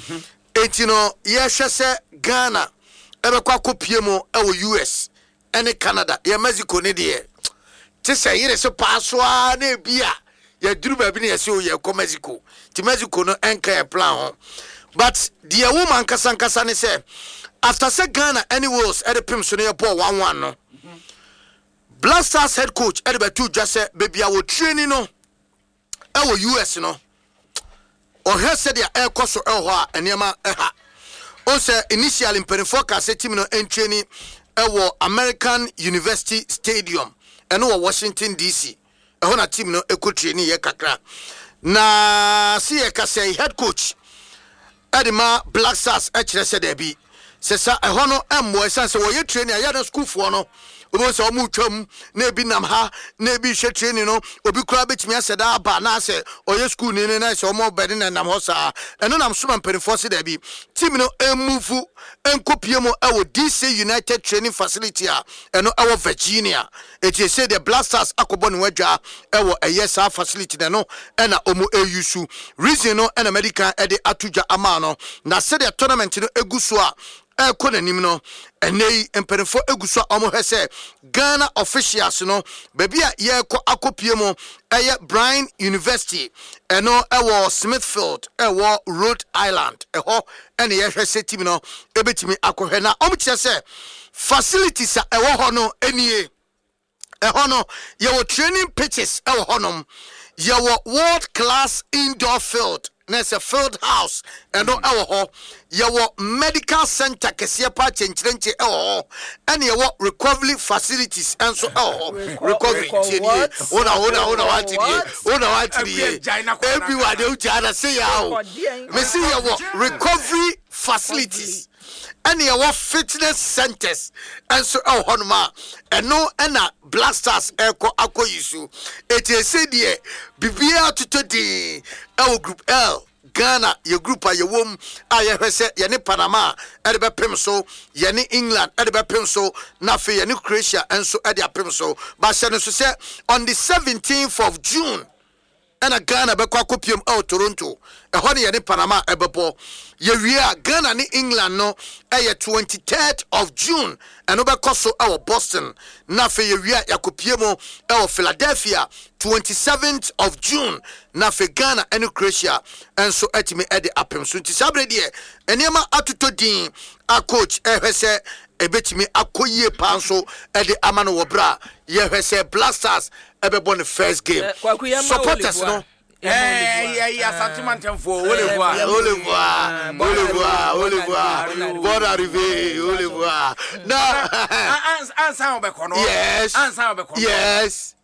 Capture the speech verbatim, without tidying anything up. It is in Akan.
enti no ye hwe se Ghana ebe kwa kopie mo e wo U S ene Canada ye Mexico ne de ti se yire se paso a na bia ye duru ba bi ne ye se o ye ko Mexico ti Mexico no enka e plan ho but the woman kasa kasa ne se after say Ghana any Wolves e de pim so ne ye ball one one no Black Stars head coach e de betu dwa se bebia wo training no e wo U S no o he said ya e koso e ho a enema e ha o se initial in forecast team no en training e wo American University Stadium e no Washington D C e ho na team no e ko training ye kakra na si e ka say head coach e de ma Black Stars e kire se da bi se sa e ho no emmo e san se wo ye training ya na school fo no obo se omu twam na ebi nam ha na ebi hwe training no obi kura betimi aseda aba na se oye school ni na se omo bedi na nam ho sa eno nam so mpanifo se da bi team no emuvu enkopie mo e wo D C United Training Facility a eno e wo Virginia eti say the Blasters akobo ne wadwa e wo eye sa facility na no e na omo eusu reason no e na medical e de atudwa ama no na se the tournament no eguso a e ko nanim no enei emperefo eguso omo hwese Ghana officials no baby a ye ko akopie mo eye Bryan University eno e wo Smithfield e wo Rhode Island e ho ene ye hwese team no ebetimi akohwe na omo kire se facilities a e wo ho no enie e ho no ye wo training pitches e wo ho no ye wo world class indoor field Nese field house and no our your medical center Kesiapa Chenchenche oh and your recovery facilities and so oh recovery hold on hold on hold on what hold on what everyone they will say how me see your recovery facilities and your fitness centers and so oh honma and no and Black Stars eko akoyisu it is said here bibia to today our group L Ghana your group are your womb I hwese ye ne Panama e de bepem so ye ne England e de bepem so na fe ye ne Croatia and so e de apem so but se no so say on the seventeenth of June and a Ghana be kwa kopium out Toronto e ho ne ye ne Panama e bebo ye wie a Ghana ne England no e ye twenty-third of June and no be koso e Boston na fe ye wie ya kopiemo e Philadelphia twenty-seventh of June na fe Ghana and Croatia and so etimi e de apem so nti sabre de enema atoto din a coach e hwese e betimi akoyie pan so e de amano wo bra ye hwese Blasters e be born the first game supporters no Eh, yeah, yeah, sentiment for Olivois, Olivois, Olivois, Olivois, bon arrivé, Olivois. No, answer, yes, yes.